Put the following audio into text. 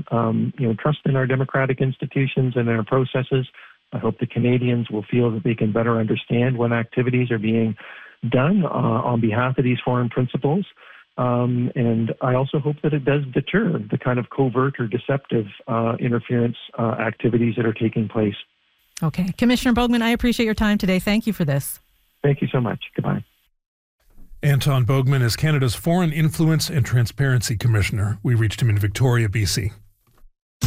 regain, trust in our democratic institutions and in our processes. I hope the Canadians will feel that they can better understand when activities are being done on behalf of these foreign principals. And I also hope that it does deter the kind of covert or deceptive interference activities that are taking place. Okay. Commissioner Boegman, I appreciate your time today. Thank you for this. Thank you so much. Goodbye. Anton Boegman is Canada's Foreign Influence and Transparency Commissioner. We reached him in Victoria, BC.